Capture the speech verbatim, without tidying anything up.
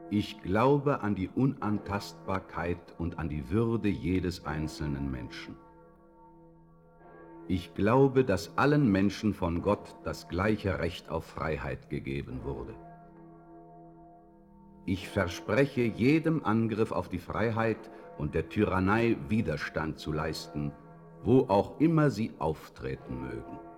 Ich glaube an die Unantastbarkeit und an die Würde jedes einzelnen Menschen. Ich glaube, dass allen Menschen von Gott das gleiche Recht auf Freiheit gegeben wurde. Ich verspreche, jedem Angriff auf die Freiheit und der Tyrannei Widerstand zu leisten, wo auch immer sie auftreten mögen.